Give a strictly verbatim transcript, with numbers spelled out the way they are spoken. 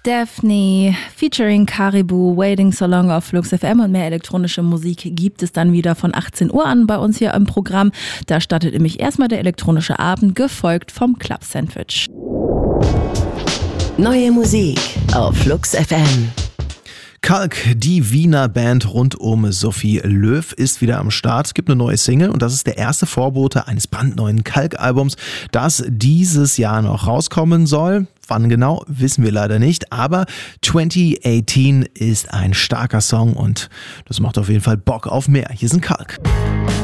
Daphne featuring Caribou, Waiting So Long auf Flux F M, und mehr elektronische Musik gibt es dann wieder von achtzehn Uhr an bei uns hier im Programm. Da startet nämlich erstmal der elektronische Abend, gefolgt vom Club Sandwich. Neue Musik auf Flux F M. Kalk, die Wiener Band rund um Sophie Löw, ist wieder am Start. Es gibt eine neue Single und das ist der erste Vorbote eines brandneuen Kalk-Albums, das dieses Jahr noch rauskommen soll. Wann genau, wissen wir leider nicht, aber zwanzig achtzehn ist ein starker Song und das macht auf jeden Fall Bock auf mehr. Hier sind Kalk.